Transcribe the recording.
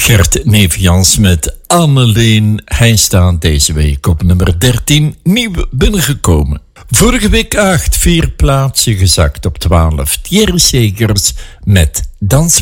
Gert Nevians met Anneleen. Hij staat deze week op nummer 13, nieuw binnengekomen. Vorige week 8, 4 plaatsen gezakt op 12. Thierry Segers met Dans.